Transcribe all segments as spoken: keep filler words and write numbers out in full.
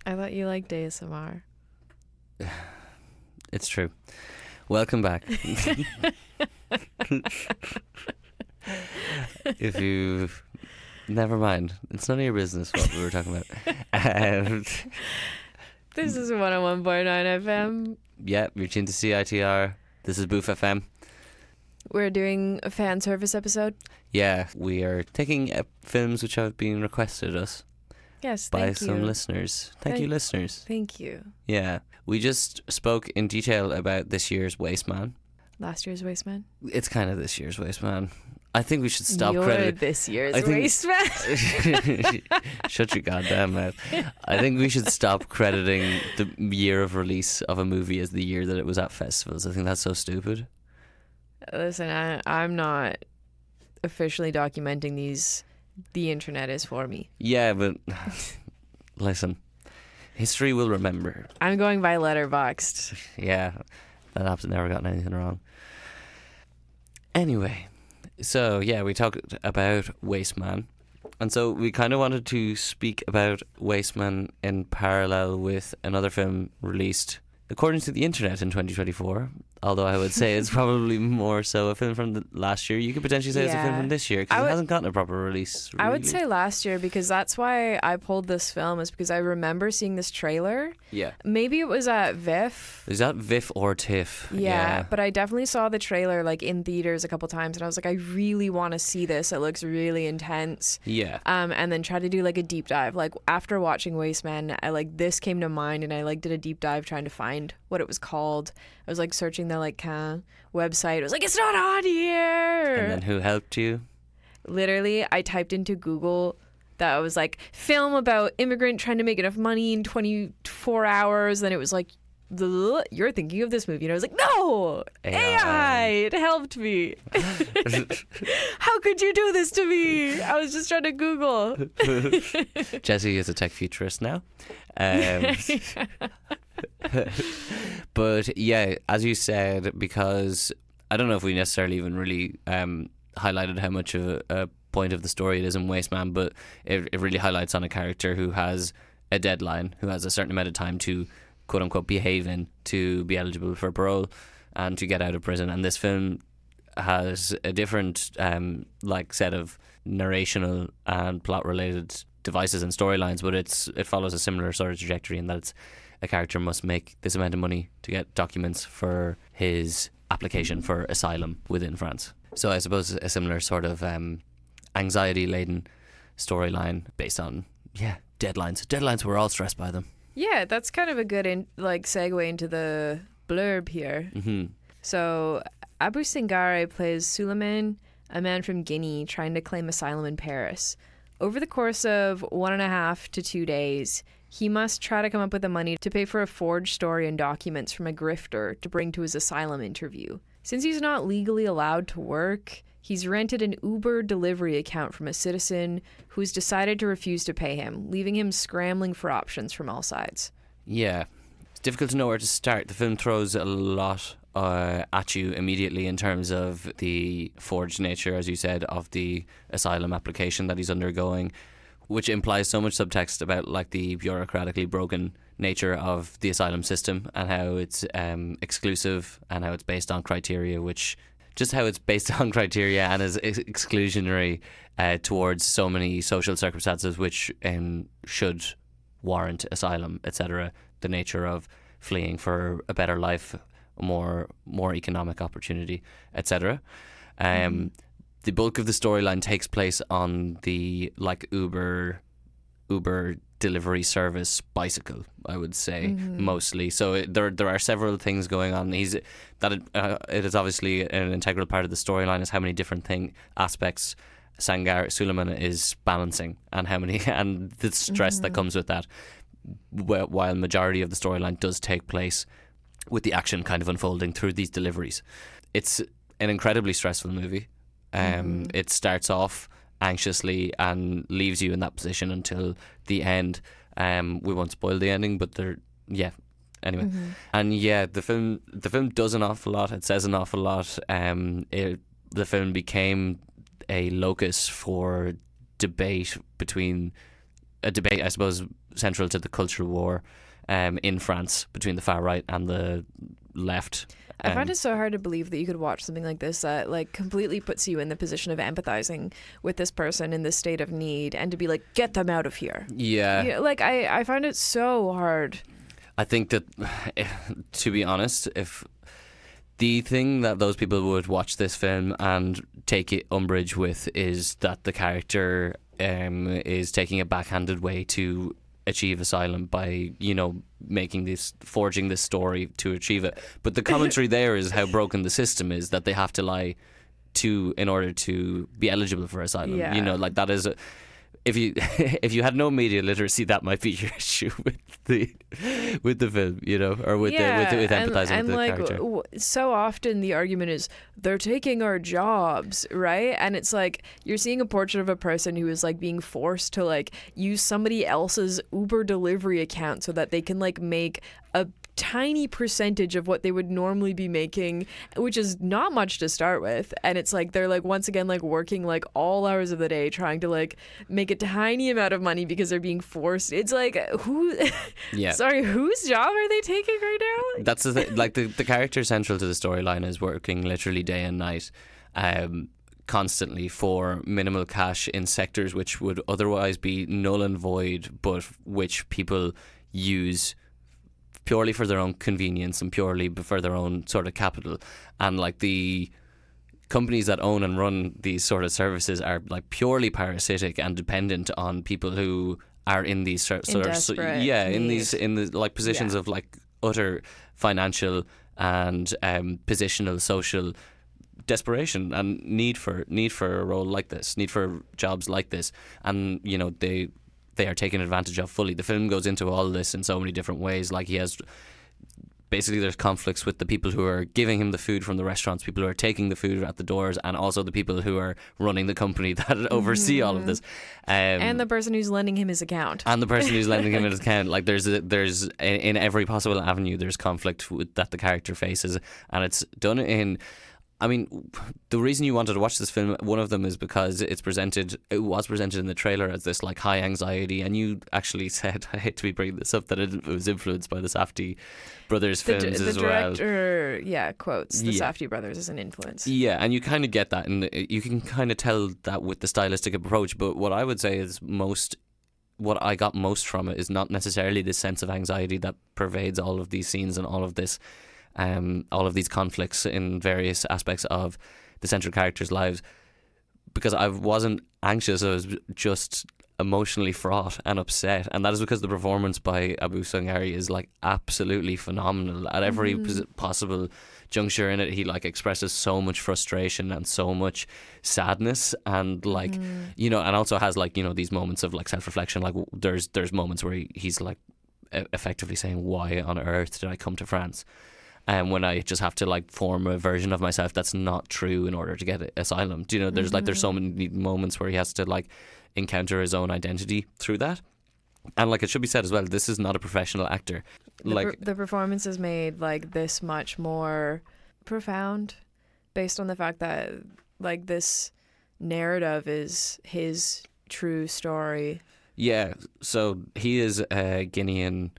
I thought you liked A S M R. It's true. Welcome back. If you've... Never mind. It's none of your business what we were talking about. Um, This is one oh one point nine F M. yeah, you're tuned to C I T R. This is Boof F M. We're doing a fan service episode. Yeah, we are taking uh, films which have been requested us Yes, by thank some you. listeners. Thank, Thank- you, listeners. Thank you. Yeah, we just spoke in detail about this year's Wasteman. Last year's Wasteman. It's kind of this year's Wasteman. I think we should stop You're crediting. this year's I think- Wasteman. Shut your goddamn mouth. I think we should stop crediting the year of release of a movie as the year that it was at festivals. I think that's so stupid. Listen, I, I'm not officially documenting these. The internet is for me. Yeah, but listen, history will remember. I'm going by Letterboxd. Yeah, that app's never gotten anything wrong. Anyway, so yeah, we talked about Wasteman. And so we kind of wanted to speak about Wasteman in parallel with another film released, according to the internet, in twenty twenty-four. Although I would say it's probably more so a film from the last year. You could potentially say it's a film Yeah. from this year I because it would- hasn't gotten a proper release. I would really. say last year because that's why I pulled this film is because I remember seeing this trailer. Yeah. Maybe it was at V I F. Is that Viff or Tiff? Yeah, but I definitely saw the trailer like in theaters a couple times and I was like, I really want to see this. It looks really intense. Yeah. Um, and then try to do like a deep dive. Like after watching Wasteman, I like this came to mind and I like did a deep dive trying to find what it was called. I was like searching the like uh, website. It was like, it's not on here. And then who helped you? Literally, I typed into Google that was like film about immigrant trying to make enough money in twenty-four hours. Then it was like, "Ugh, you're thinking of this movie. And I was like, no, A A I. I, it helped me. How could you do this to me? I was just trying to Google. Jesse is a tech futurist now. Um, but yeah, as you said, because I don't know if we necessarily even really um, highlighted how much of a, a point of the story it is in Wasteman, but it, it really highlights on a character who has a deadline, who has a certain amount of time to quote unquote behave in to be eligible for parole and to get out of prison. And this film has a different um, like set of narrational and plot related devices and storylines, but it's it follows a similar sort of trajectory in that it's a character must make this amount of money to get documents for his application for asylum within France. So I suppose a similar sort of um, anxiety laden storyline based on yeah deadlines. Deadlines, we're all stressed by them. Yeah, that's kind of a good in, like segue into the blurb here. hmm So Abu Singare plays Suleiman, a man from Guinea trying to claim asylum in Paris. Over the course of one and a half to two days, he must try to come up with the money to pay for a forged story and documents from a grifter to bring to his asylum interview. Since he's not legally allowed to work, he's rented an Uber delivery account from a citizen who's decided to refuse to pay him, leaving him scrambling for options from all sides. Yeah, it's difficult to know where to start. The film throws a lot uh, at you immediately in terms of the forged nature, as you said, of the asylum application that he's undergoing, which implies so much subtext about like the bureaucratically broken nature of the asylum system and how it's um, exclusive and how it's based on criteria, which just how it's based on criteria and is ex- exclusionary uh, towards so many social circumstances which um, should warrant asylum, et cetera. The nature of fleeing for a better life, more more economic opportunity, et cetera. Um, mm-hmm. The bulk of the storyline takes place on the like Uber Uber delivery service bicycle, I would say, mm-hmm. mostly. So it, there there are several things going on. He's that it, uh, it is obviously an integral part of the storyline is how many different thing aspects Sangar Suleiman is balancing and how many and the stress mm-hmm. that comes with that. While majority of the storyline does take place with the action kind of unfolding through these deliveries. It's an incredibly stressful movie. Um, mm-hmm. It starts off anxiously and leaves you in that position until the end. Um, we won't spoil the ending, but there, yeah. Anyway, mm-hmm. and yeah, the film the film does an awful lot. It says an awful lot. Um, it, the film became a locus for debate between a debate, I suppose, central to the cultural war um, in France between the far right and the left. I find Um, it so hard to believe that you could watch something like this that like completely puts you in the position of empathizing with this person in this state of need, and to be like, get them out of here. yeah, Yeah, like I, I find it so hard. I think that, to be honest, if the thing that those people would watch this film and take it umbrage with is that the character um, is taking a backhanded way to achieve asylum by, you know, making this, forging this story to achieve it. But the commentary there is how broken the system is, that they have to lie to in order to be eligible for asylum. Yeah. You know, like that is a, if you if you had no media literacy, that might be your issue with the with the film, you know, or with yeah, the with, with and, empathizing and with the like character. w- so often the argument is they're taking our jobs, right? And it's like you're seeing a portrait of a person who is like being forced to like use somebody else's Uber delivery account so that they can like make a tiny percentage of what they would normally be making, which is not much to start with. And it's like they're like once again like working like all hours of the day trying to like make a tiny amount of money because they're being forced. It's like who Yeah. sorry, whose job are they taking right now? That's the th- like the the character central to the storyline is working literally day and night, um, constantly for minimal cash in sectors which would otherwise be null and void, but which people use purely for their own convenience and purely for their own sort of capital. And like the companies that own and run these sort of services are like purely parasitic and dependent on people who are in these sort In of desperate yeah in need. these in the like positions Yeah. of like utter financial and um, positional social desperation and need for need for a role like this, need for jobs like this, and you know they they are taken advantage of fully. The film goes into all this in so many different ways. Like he has basically there's conflicts with the people who are giving him the food from the restaurants, people who are taking the food at the doors, and also the people who are running the company that oversee all of this. Um, And the person who's lending him his account. and the person who's lending him his account. Like there's a, there's in in every possible avenue there's conflict with, that the character faces, and it's done in. I mean, the reason you wanted to watch this film, one of them is because it's presented, it was presented in the trailer as this like high anxiety, and you actually said, I hate to be bringing this up, that it was influenced by the Safdie brothers The, films the as well. director, yeah, quotes the Yeah. Safdie brothers as an influence. Yeah, and you kind of get that, and you can kind of tell that with the stylistic approach. But what I would say is most, what I got most from it is not necessarily this sense of anxiety that pervades all of these scenes and all of this, um, all of these conflicts in various aspects of the central characters' lives, because I wasn't anxious. I was just emotionally fraught and upset, and that is because the performance by Abu Sangari is like absolutely phenomenal at every Mm. pos- possible juncture in it. He like expresses so much frustration and so much sadness, and like Mm. you know, and also has like you know these moments of like self-reflection. Like w- there's there's moments where he, he's like e- effectively saying, why on earth did I come to France? And when I just have to like form a version of myself that's not true in order to get asylum. Do you know, there's like there's so many moments where he has to like encounter his own identity through that. And like it should be said as well, this is not a professional actor. The, Like per- the performance is made like this much more profound based on the fact that like this narrative is his true story. yeah, so he is a Guinean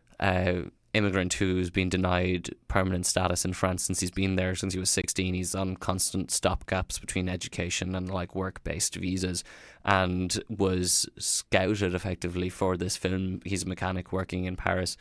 uh, immigrant who's been denied permanent status in France since he's been there since he was sixteen. He's on constant stopgaps between education and like work-based visas, and was scouted effectively for this film. He's a mechanic working in Paris,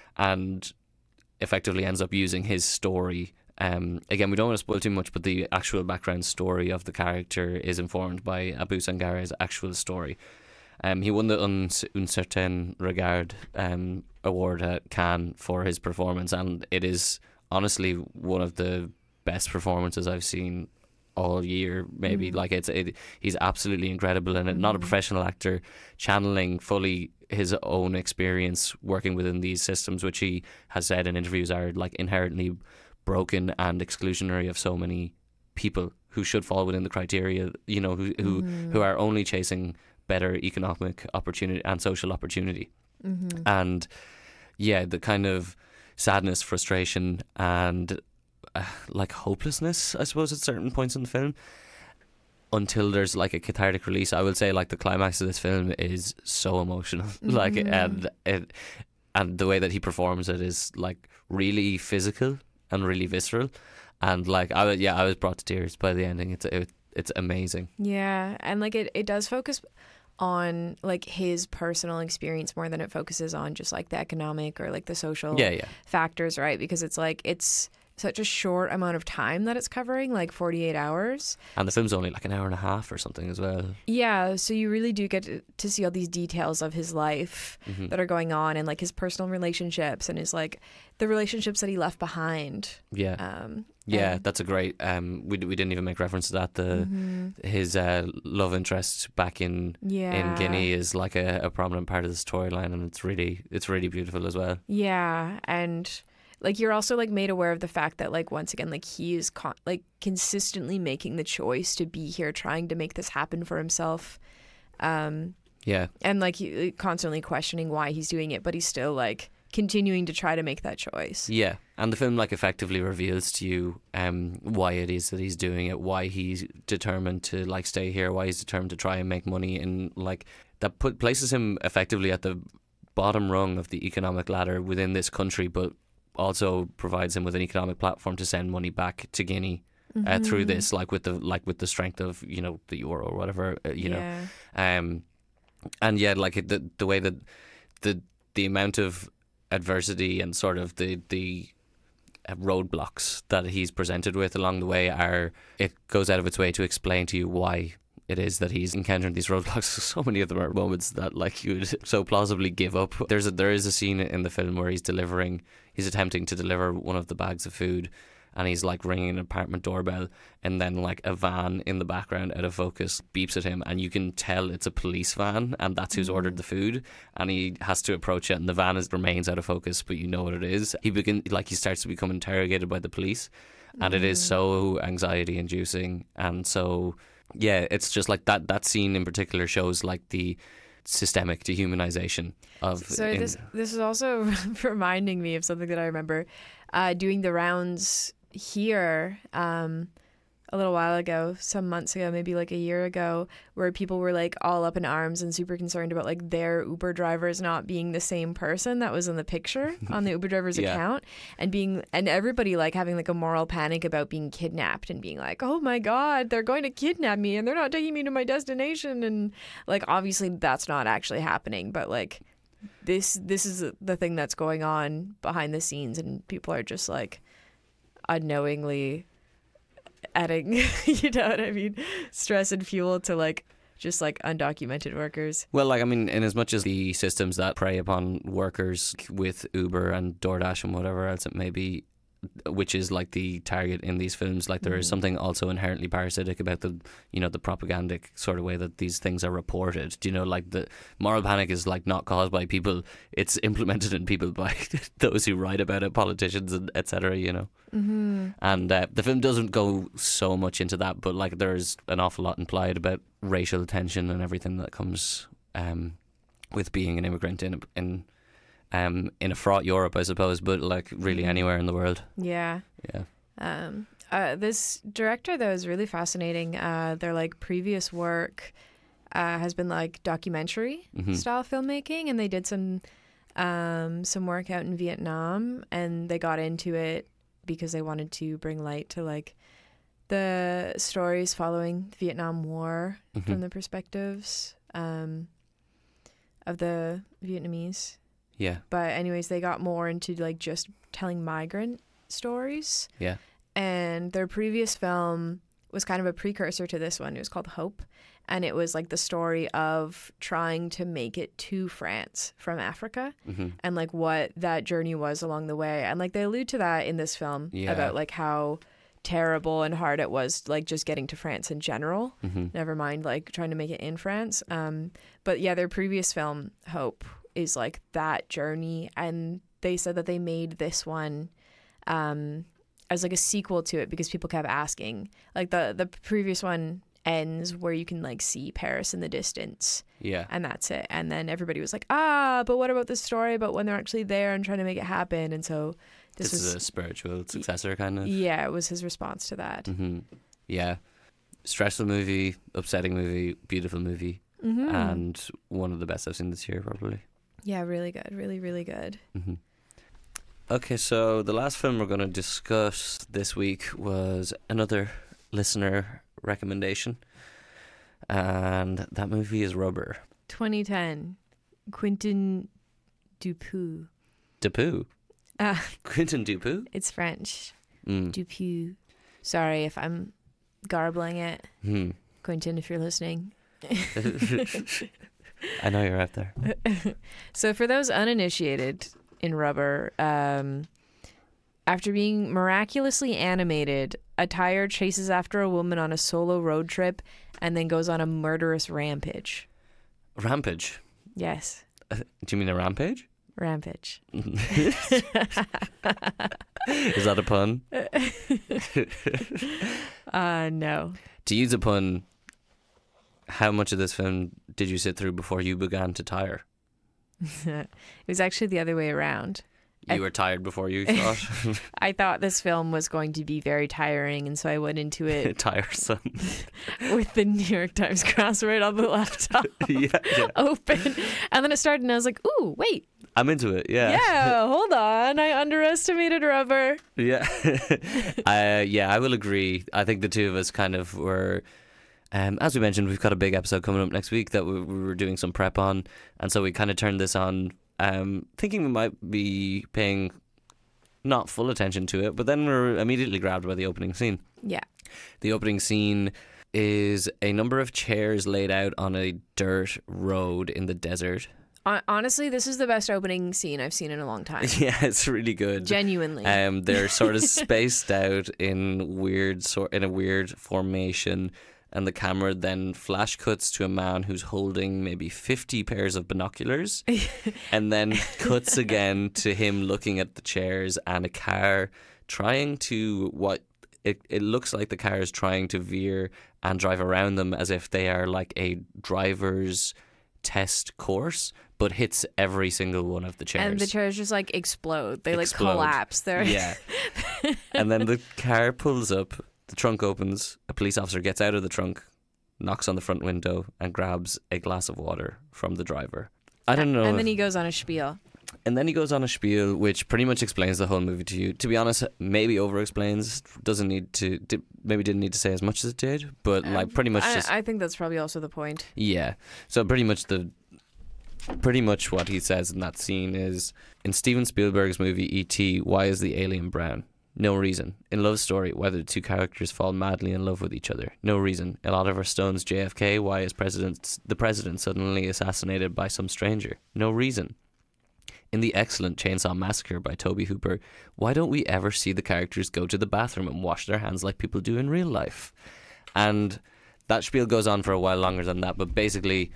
and effectively ends up using his story. Um, again, we don't want to spoil too much, but the actual background story of the character is informed by Abu Sangari's actual story. Um, he won the Un, Un Certain Regard um, award at Cannes for his performance, and it is honestly one of the best performances I've seen all year. Maybe Mm. like it's it, he's absolutely incredible in it. Not a Mhm. professional actor, channeling fully his own experience working within these systems, which he has said in interviews are like inherently broken and exclusionary of so many people who should fall within the criteria. You know, who who, Mhm. who are only chasing better economic opportunity and social opportunity. Mhm. And yeah, the kind of sadness, frustration, and uh, like hopelessness, I suppose, at certain points in the film, until there's like a cathartic release. I will say like the climax of this film is so emotional. like Mhm. and it and the way that he performs it is like really physical and really visceral. And like I was, yeah, I was brought to tears by the ending. It's it, it's amazing. Yeah, and like it, it does focus on like his personal experience more than it focuses on just like the economic or like the social Yeah, yeah. factors, right? Because it's like it's such a short amount of time that it's covering, like forty-eight hours. And the film's only like an hour and a half or something as well. Yeah, so you really do get to, to see all these details of his life hmm that are going on, and like his personal relationships and his like the relationships that he left behind. Yeah. Um, Yeah, and- that's a great. Um, we we didn't even make reference to that. The Mhm. his uh, love interest back in Yeah. in Guinea is like a, a prominent part of the storyline, and it's really it's really beautiful as well. Yeah, and like you're also like made aware of the fact that like once again like he is con- like consistently making the choice to be here, trying to make this happen for himself, um, Yeah, and like he, constantly questioning why he's doing it, but he's still like continuing to try to make that choice. yeah, and the film like effectively reveals to you um why it is that he's doing it, why he's determined to like stay here, why he's determined to try and make money, and like that put places him effectively at the bottom rung of the economic ladder within this country, but also provides him with an economic platform to send money back to Guinea uh, through Mhm. this, like with the like with the strength of you know the euro or whatever, uh, you know. yeah. Um, and yeah, like it- the the way that the the amount of adversity and sort of the the uh, roadblocks that he's presented with along the way are it goes out of its way to explain to you why it is that he's encountering these roadblocks. So many of them are moments that like you would so plausibly give up. There's a, there is a scene in the film where he's delivering, he's attempting to deliver one of the bags of food, and he's like ringing an apartment doorbell, and then like a van in the background out of focus beeps at him, and you can tell it's a police van, and that's who's ordered the food, and he has to approach it, and the van is, remains out of focus, but you know what it is. He begin like he starts to become interrogated by the police, and it is so anxiety inducing, and so yeah, it's just like that that scene in particular shows like the systemic dehumanization of So in- this this is also reminding me of something that I remember uh, doing the rounds here um, a little while ago, some months ago, maybe like a year ago, where people were like all up in arms and super concerned about like their Uber drivers not being the same person that was in the picture on the Uber driver's Yeah. account, and being and everybody like having like a moral panic about being kidnapped and being like, oh my God, they're going to kidnap me and they're not taking me to my destination, and like obviously that's not actually happening, but like this this is the thing that's going on behind the scenes, and people are just like unknowingly adding you know what I mean, stress and fuel to like just like undocumented workers. Well, like, I mean, in as much as the systems that prey upon workers with Uber and DoorDash and whatever else it may be, which is like the target in these films, like there is Mm. something also inherently parasitic about the, you know, the propagandic sort of way that these things are reported. Do you know, like the moral panic is like not caused by people, it's implemented in people by those who write about it, politicians and et cetera, you know. Mm-hmm. And uh, the film doesn't go so much into that, but like there's an awful lot implied about racial tension and everything that comes um, with being an immigrant in in um, in a fraught Europe, I suppose, but like really anywhere in the world. Yeah. Yeah. Um, uh, this director, though, is really fascinating. Uh, their like previous work uh, has been like documentary Mhm. style filmmaking, and they did some um, some work out in Vietnam, and they got into it because they wanted to bring light to like the stories following the Vietnam War Mhm. from the perspectives um, of the Vietnamese. Yeah. But anyways, they got more into like just telling migrant stories. Yeah. And their previous film was kind of a precursor to this one. It was called Hope. And it was like the story of trying to make it to France from Africa, hmm and like what that journey was along the way. And like they allude to that in this film Yeah. about like how terrible and hard it was, like just getting to France in general. hmm Never mind like trying to make it in France. Um, but yeah, their previous film, Hope, is like that journey. And they said that they made this one um, as like a sequel to it because people kept asking. Like the, the previous one ends where you can like see Paris in the distance, Yeah. and that's it. And then everybody was like, ah, but what about the story about when they're actually there and trying to make it happen? And so this, This was is a spiritual successor kind of. yeah, it was his response to that. hmm Yeah. stressful movie, upsetting movie, beautiful movie, Mm-hmm. and one of the best I've seen this year, probably. Yeah, really good. Really, really good. Mm-hmm. Okay, so the last film we're going to discuss this week was another listener recommendation, and that movie is Rubber. twenty ten. Quentin Dupieux. Dupieux? Uh, Quentin Dupieux? it's French. Mm. Dupieux. Sorry if I'm garbling it. Hmm. Quentin, if you're listening. I know you're out there. So for those uninitiated in Rubber, um, after being miraculously animated, a tire chases after a woman on a solo road trip and then goes on a murderous rampage. Rampage? Yes, Uh, do you mean a rampage? rampage. Is that a pun? Uh, no. To use a pun, how much of this film did you sit through before you began to tire? It was actually the other way around. You I- were tired before you thought? I thought this film was going to be very tiring, and so I went into it Tiresome. with the New York Times crossword on the laptop yeah, yeah. open. And then it started, and I was like, ooh, wait. I'm into it, yeah. Yeah, hold on. I underestimated Rubber. Yeah. uh, yeah, I will agree. I think the two of us kind of were, um, as we mentioned, we've got a big episode coming up next week that we, we were doing some prep on. And so we kind of turned this on um, thinking we might be paying not full attention to it, but then we were immediately grabbed by the opening scene. Yeah. The opening scene is a number of chairs laid out on a dirt road in the desert. Hon- Honestly, this is the best opening scene I've seen in a long time. Yeah, it's really good. Genuinely. Um, they're sort of spaced out in weird sort in a weird formation, and the camera then flash cuts to a man who's holding maybe fifty pairs of binoculars, and then cuts again to him looking at the chairs and a car trying to what it it looks like the car is trying to veer and drive around them as if they are like a driver's test course, but hits every single one of the chairs. And the chairs just like explode. They Explode. like collapse. They're Yeah. And then the car pulls up, the trunk opens, a police officer gets out of the trunk, knocks on the front window, and grabs a glass of water from the driver. I don't know. And if- then he goes on a spiel. and then he goes on a spiel which pretty much explains the whole movie to you. To be honest, maybe over explains, doesn't need to, di- maybe didn't need to say as much as it did, but like pretty much I, just. I think that's probably also the point. Yeah. So pretty much the pretty much what he says in that scene is in Steven Spielberg's movie E T, why is the alien brown? No reason. In Love Story, why do the two characters fall madly in love with each other? No reason. In Oliver Stone's J F K, why is president the president suddenly assassinated by some stranger? No reason. In the excellent Chainsaw Massacre by Tobe Hooper, why don't we ever see the characters go to the bathroom and wash their hands like people do in real life? And that spiel goes on for a while longer than that, but basically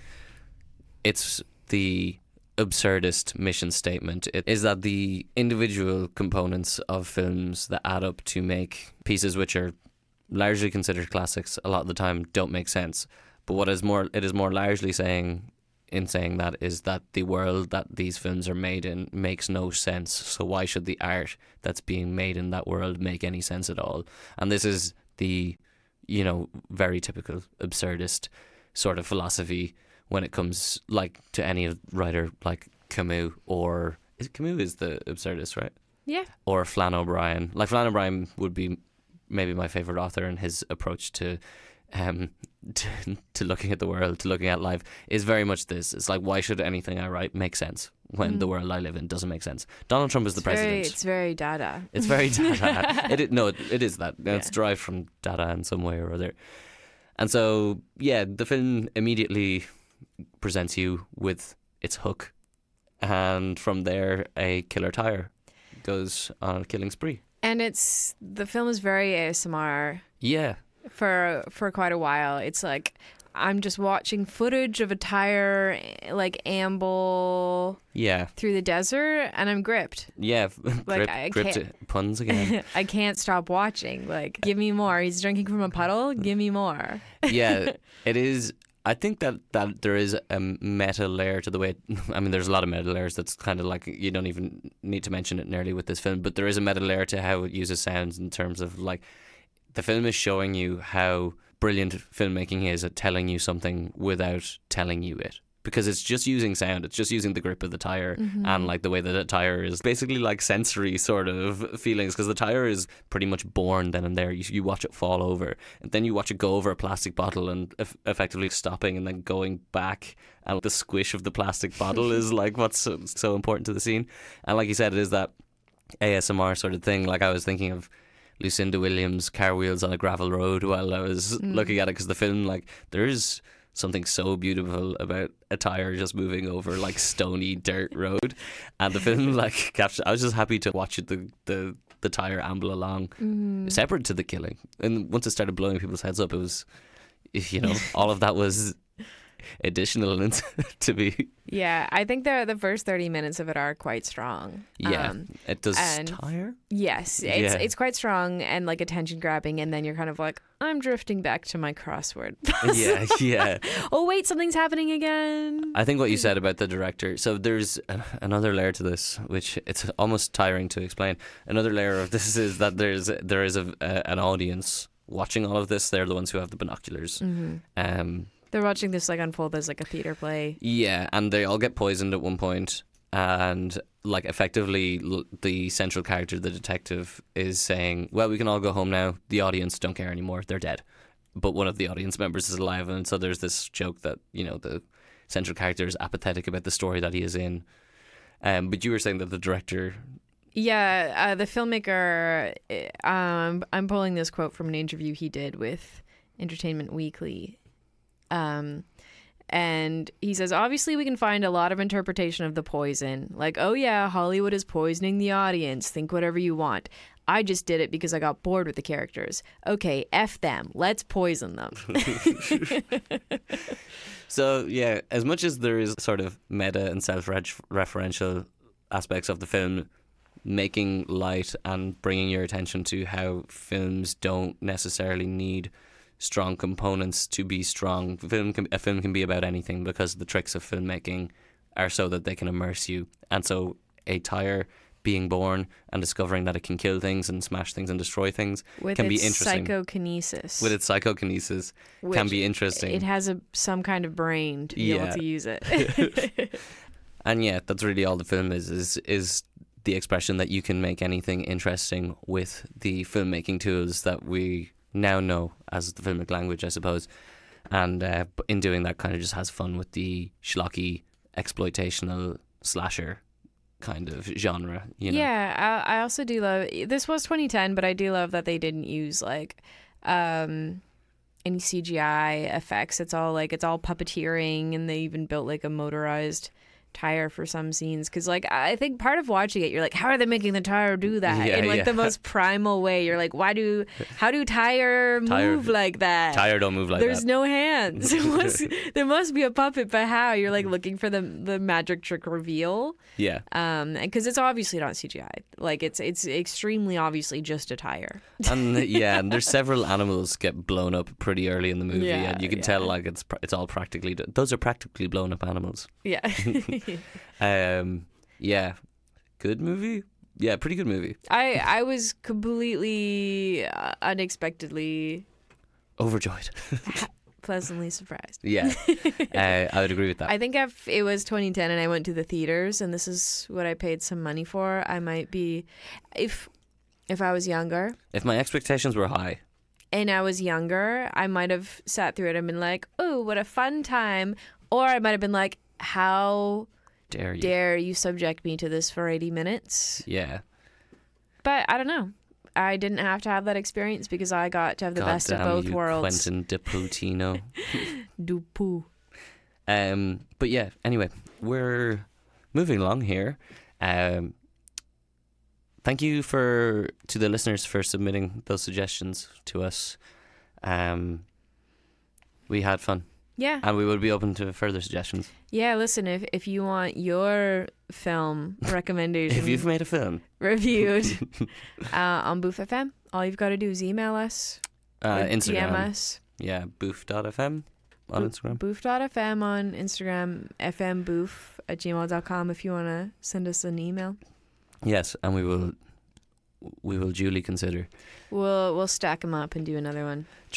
it's the absurdist mission statement. It is that the individual components of films that add up to make pieces which are largely considered classics a lot of the time don't make sense. But what is more, it is more largely saying in saying that is that the world that these films are made in makes no sense. So why should the art that's being made in that world make any sense at all? And this is the, you know, very typical absurdist sort of philosophy when it comes like to any writer like Camus or is Camus is the absurdist, right? Yeah. Or Flann O'Brien. Like Flann O'Brien would be maybe my favorite author, and his approach to um to, to looking at the world, to looking at life is very much this. It's like, why should anything I write make sense when Mm. the world I live in doesn't make sense? Donald Trump is the It's very, president. it's very Dada. It's very Dada. it, is- no, it, it is that. Yeah. It's derived from Dada in some way or other. And so, yeah, the film immediately presents you with its hook. And from there, a killer tire goes on a killing spree. And it's the film is very A S M R Yeah. for for quite a while. It's like I'm just watching footage of a tire like amble Yeah. through the desert, and I'm gripped. Yeah. Like, Grip, I gripped can't- it. Puns again. I can't stop watching. Like, give me more. He's drinking from a puddle. Give me more. Yeah. It is. I think that, that there is a meta layer to the way. I mean, there's a lot of meta layers that's kind of like you don't even need to mention it nearly with this film, but there is a meta layer to how it uses sounds in terms of like the film is showing you how brilliant filmmaking is at telling you something without telling you it. Because it's just using sound, it's just using the grip of the tire Mm-hmm. and like the way that the tire is basically like sensory sort of feelings. Because the tire is pretty much born then and there. You, you watch it fall over, and then you watch it go over a plastic bottle and eff- effectively stopping and then going back. And the squish of the plastic bottle is like what's so, so important to the scene. And like you said, it is that A S M R sort of thing. Like I was thinking of Lucinda Williams' Car Wheels on a Gravel Road while I was Mm. looking at it, because the film, like, there's something so beautiful about a tire just moving over like stony dirt road, and the film like captured. I was just happy to watch it, the the the tire amble along, Mm. separate to the killing. And once it started blowing people's heads up, it was, you know, all of that was additional and to be. Yeah, I think the the first thirty minutes of it are quite strong. Yeah, Um, it does and- tire. yes, it's Yeah. it's quite strong and like attention grabbing, and then you're kind of like, I'm drifting back to my crossword. Yeah, yeah. Oh wait, something's happening again. I think what you said about the director. So there's a, another layer to this, which it's almost tiring to explain. Another layer of this is that there's there is a, a an audience watching all of this. They're the ones who have the binoculars. Mm-hmm. Um, They're watching this like unfold as like a theater play. yeah, and they all get poisoned at one point, and like effectively l- the central character, the detective, is saying, "Well, we can all go home now. The audience don't care anymore. They're dead." But one of the audience members is alive, and so there's this joke that, you know, the central character is apathetic about the story that he is in. Um, but you were saying that the director. Yeah, uh, the filmmaker. uh, Um, I'm pulling this quote from an interview he did with Entertainment Weekly. Um, and he says, obviously we can find a lot of interpretation of the poison. Like, oh yeah, Hollywood is poisoning the audience. Think whatever you want. I just did it because I got bored with the characters. Okay, F them. Let's poison them. So yeah, as much as there is sort of meta and self-referential aspects of the film, making light and bringing your attention to how films don't necessarily need strong components to be strong. Film can, a film can be about anything, because the tricks of filmmaking are so that they can immerse you. And so a tire being born and discovering that it can kill things and smash things and destroy things With can be its interesting. psychokinesis. With its psychokinesis can which be interesting. It has a some kind of brain to be Yeah. able to use it. And yeah, that's really all the film is, is is the expression that you can make anything interesting with the filmmaking tools that we now know as the filmic language, I suppose. And uh, but in doing that, kind of just has fun with the schlocky, exploitational slasher kind of genre, you know? Yeah, I, I also do love. This was twenty ten, but I do love that they didn't use like um, any C G I effects. It's all like it's all puppeteering, and they even built like a motorized tire for some scenes, because like I think part of watching it, you're like, how are they making the tire do that Yeah, in like yeah. the most primal way? You're like, why do how do tire move Tire- like that? Tire don't move like There's that. no hands. It must, there must be a puppet, but how? You're like looking for the the magic trick reveal, Yeah. um, because it's obviously not C G I. Like it's it's extremely obviously just a tire. And yeah, and there's several animals get blown up pretty early in the movie, Yeah, and you can yeah. tell like it's pr- it's all practically d- those are practically blown up animals. Yeah. Um, yeah, good movie. Yeah, pretty good movie. I I was completely uh, unexpectedly Overjoyed. pleasantly surprised. Yeah, uh, I would agree with that. I think if it was twenty ten and I went to the theaters and this is what I paid some money for, I might be, if if I was younger If my expectations were high, and I was younger, I might have sat through it and been like, oh, what a fun time. Or I might have been like, how dare you? dare you subject me to this for eighty minutes? Yeah. But I don't know. I didn't have to have that experience because I got to have the God best of damn both you, worlds. Quentin de Putino. Du poo. Um, but yeah, anyway, we're moving along here. Um, thank you for to the listeners for submitting those suggestions to us. Um, we had fun, Yeah. and we would be open to further suggestions. Yeah, listen, if, if you want your film recommendation If you've made a film, reviewed uh, on Boof F M, all you've got to do is email us. uh, or D M Instagram, us. yeah, boof dot f m on Bo- Instagram. Boof dot f m on Instagram, fmboof at gmail dot com if you want to send us an email. Yes, and we will we will duly consider. We'll we'll stack them up and do another one. Truth.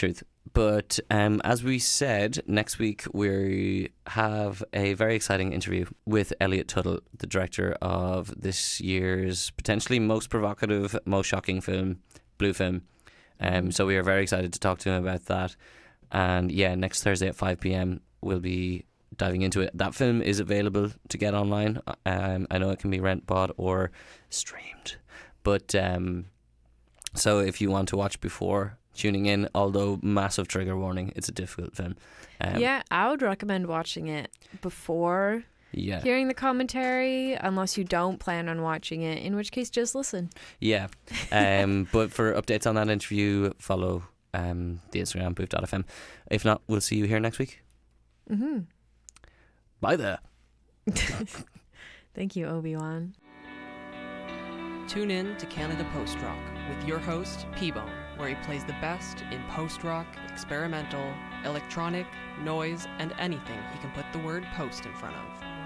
But um, as we said, next week we have a very exciting interview with Elliot Tuttle, the director of this year's potentially most provocative, most shocking film, Blue Film. Um, so we are very excited to talk to him about that. And yeah, next Thursday at five p.m. we'll be diving into it. That film is available to get online. Um, I know it can be rent, bought, or streamed. But um, so if you want to watch before tuning in, although massive trigger warning, it's a difficult film. Um, yeah, I would recommend watching it before yeah. hearing the commentary, unless you don't plan on watching it, in which case just listen. Yeah. Um, but for updates on that interview, follow um, the Instagram, boof dot f m. If not, we'll see you here next week. Mm-hmm. Bye there. Thank you, Obi-Wan. Tune in to Canada Post Rock with your host, P-Bone, where he plays the best in post-rock, experimental, electronic, noise, and anything he can put the word post in front of.